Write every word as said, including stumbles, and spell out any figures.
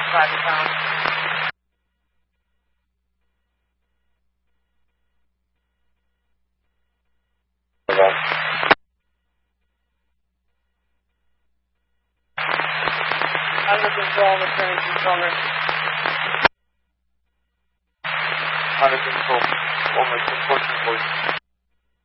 private phone. Under control, returning controller. Under control, almost important voice.